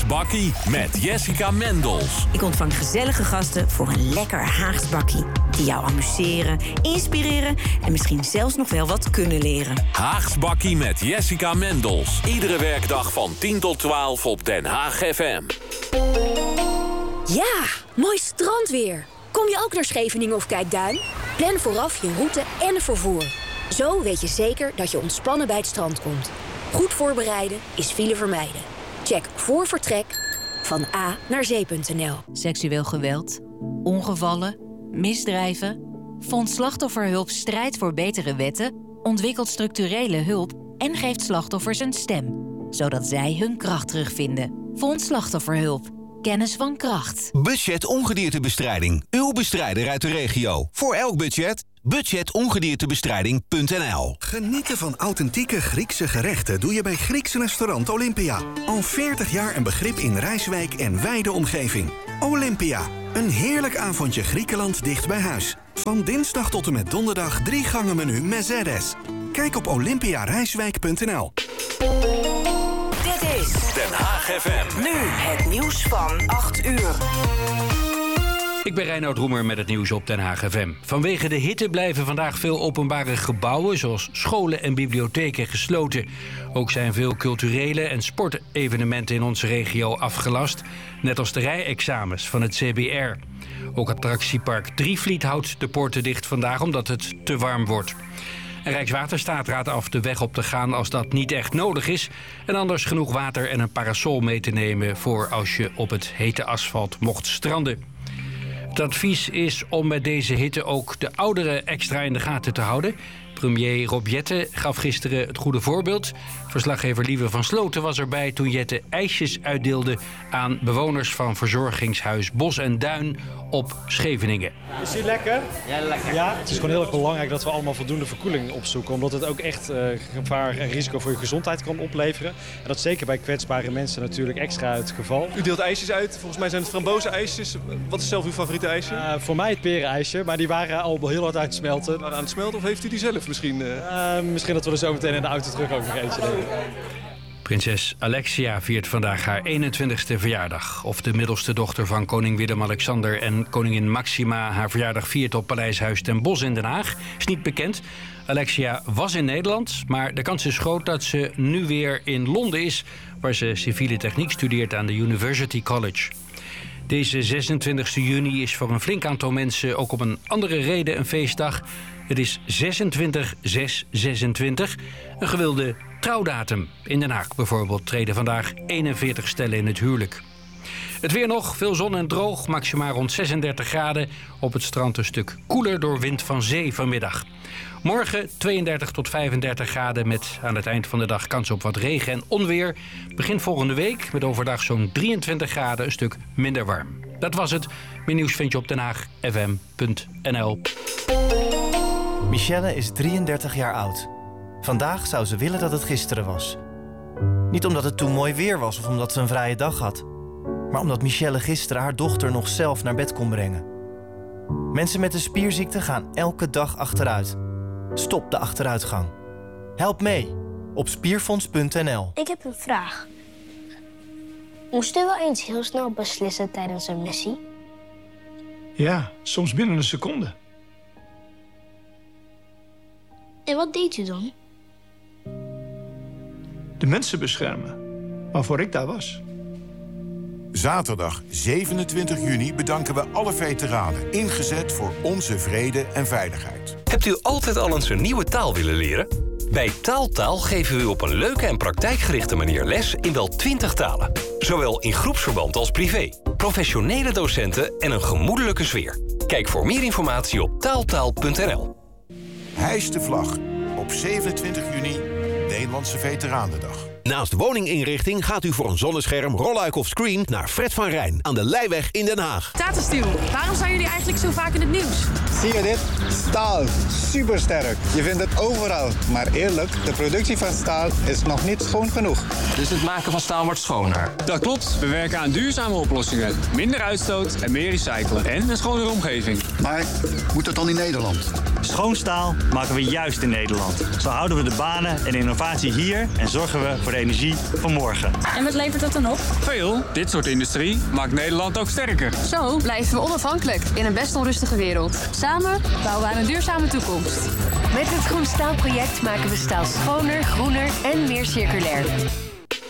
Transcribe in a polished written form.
Haags bakkie met Jessica Mendels. Ik ontvang gezellige gasten voor een lekker Haags bakkie. Die jou amuseren, inspireren en misschien zelfs nog wel wat kunnen leren. Haags bakkie met Jessica Mendels. Iedere werkdag van 10 tot 12 op Den Haag FM. Ja, mooi strandweer. Kom je ook naar Scheveningen of Kijkduin? Plan vooraf je route en vervoer. Zo weet je zeker dat je ontspannen bij het strand komt. Goed voorbereiden is file vermijden. Check voor vertrek van A naar zee.nl. Seksueel geweld, ongevallen, misdrijven. Fonds Slachtofferhulp strijdt voor betere wetten, ontwikkelt structurele hulp en geeft slachtoffers een stem, zodat zij hun kracht terugvinden. Fonds Slachtofferhulp. Kennis van kracht. Budget Ongediertebestrijding. Uw bestrijder uit de regio. Voor elk budget. Budgetongediertebestrijding.nl. Genieten van authentieke Griekse gerechten doe je bij Grieks restaurant Olympia. Al 40 jaar een begrip in Rijswijk en wijde omgeving. Olympia. Een heerlijk avondje Griekenland dicht bij huis. Van dinsdag tot en met donderdag 3 gangen menu Mercedes. Kijk op olympiarijswijk.nl. Dit is Den Haag FM. nu het nieuws van 8 uur. Ik ben Reinoud Roemer met het nieuws op Den Haag FM. Vanwege de hitte blijven vandaag veel openbare gebouwen, zoals scholen en bibliotheken, gesloten. Ook zijn veel culturele en sportevenementen in onze regio afgelast, net als de rijexamens van het CBR. Ook attractiepark Drievliet houdt de poorten dicht vandaag omdat het te warm wordt. En Rijkswaterstaat raadt af de weg op te gaan als dat niet echt nodig is. En anders genoeg water en een parasol mee te nemen voor als je op het hete asfalt mocht stranden. Het advies is om met deze hitte ook de ouderen extra in de gaten te houden. Premier Rob Jetten gaf gisteren het goede voorbeeld. Verslaggever Lieve van Sloten was erbij toen Jetten ijsjes uitdeelde aan bewoners van verzorgingshuis Bos en Duin op Scheveningen. Is die lekker? Ja, lekker. Ja, het is gewoon heel erg belangrijk dat we allemaal voldoende verkoeling opzoeken. Omdat het ook echt gevaar en risico voor je gezondheid kan opleveren. En dat is zeker bij kwetsbare mensen natuurlijk extra het geval. U deelt ijsjes uit. Volgens mij zijn het frambozen-ijsjes. Wat is zelf uw favoriete ijsje? Voor mij het perenijsje, maar die waren al heel hard aan het smelten. Aan het smelten of heeft u die zelf misschien? Misschien dat we er zo meteen in de auto terug ook nog eentje nemen. Prinses Alexia viert vandaag haar 21ste verjaardag. Of de middelste dochter van koning Willem-Alexander en koningin Maxima haar verjaardag viert op Paleishuis ten Bosch in Den Haag is niet bekend. Alexia was in Nederland, maar de kans is groot dat ze nu weer in Londen is, waar ze civiele techniek studeert aan de University College. Deze 26 juni is voor een flink aantal mensen ook op een andere reden een feestdag. Het is 26/6/26, een gewilde trouwdatum. In Den Haag bijvoorbeeld treden vandaag 41 stellen in het huwelijk. Het weer nog, veel zon en droog, maximaal rond 36 graden. Op het strand een stuk koeler door wind van zee vanmiddag. Morgen 32 tot 35 graden met aan het eind van de dag kans op wat regen en onweer. Begin volgende week met overdag zo'n 23 graden, een stuk minder warm. Dat was het. Meer nieuws vind je op denhaagfm.nl. Michelle is 33 jaar oud. Vandaag zou ze willen dat het gisteren was. Niet omdat het toen mooi weer was of omdat ze een vrije dag had, maar omdat Michelle gisteren haar dochter nog zelf naar bed kon brengen. Mensen met een spierziekte gaan elke dag achteruit. Stop de achteruitgang. Help mee op spierfonds.nl. Ik heb een vraag. Moest u wel eens heel snel beslissen tijdens een missie? Ja, soms binnen een seconde. En wat deed u dan? De mensen beschermen, waarvoor ik daar was. Zaterdag 27 juni bedanken we alle veteranen, ingezet voor onze vrede en veiligheid. Hebt u altijd al eens een nieuwe taal willen leren? Bij Taaltaal geven we u op een leuke en praktijkgerichte manier les in wel 20 talen. Zowel in groepsverband als privé. Professionele docenten en een gemoedelijke sfeer. Kijk voor meer informatie op taaltaal.nl. Hijs de vlag op 27 juni, Nederlandse Veteranendag. Naast woninginrichting gaat u voor een zonnescherm, rolluik of screen naar Fred van Rijn aan de Leijweg in Den Haag. Tata Steel, waarom zijn jullie eigenlijk zo vaak in het nieuws? Zie je dit? Staal. Supersterk. Je vindt het overal. Maar eerlijk, de productie van staal is nog niet schoon genoeg. Dus het maken van staal wordt schoner. Dat klopt. We werken aan duurzame oplossingen. Minder uitstoot en meer recyclen. En een schonere omgeving. Maar moet dat dan in Nederland? Schoon staal maken we juist in Nederland. Zo houden we de banen en innovatie hier en zorgen we voor hernieuwbare energie van morgen. En wat levert dat dan op? Veel. Dit soort industrie maakt Nederland ook sterker. Zo blijven we onafhankelijk in een best onrustige wereld. Samen bouwen we aan een duurzame toekomst. Met het Groen Staal project maken we staal schoner, groener en meer circulair.